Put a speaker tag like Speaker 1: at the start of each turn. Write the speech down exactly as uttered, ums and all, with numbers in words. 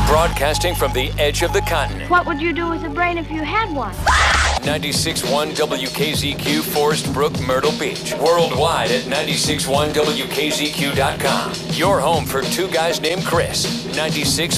Speaker 1: Broadcasting from the edge of the continent.
Speaker 2: What would you do with a brain if you had one?
Speaker 1: ninety-six point one W K Z Q, Forest Brook, Myrtle Beach. Worldwide at ninety-six point one W K Z Q dot com. Your home for two guys named Chris. ninety-six